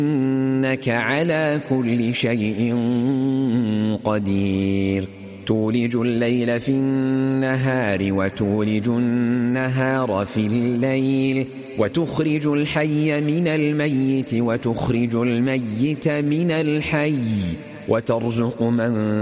إنك على كل شيء قدير تولج الليل في النهار وتولج النهار في الليل وتخرج الحي من الميت وتخرج الميت من الحي وترزق من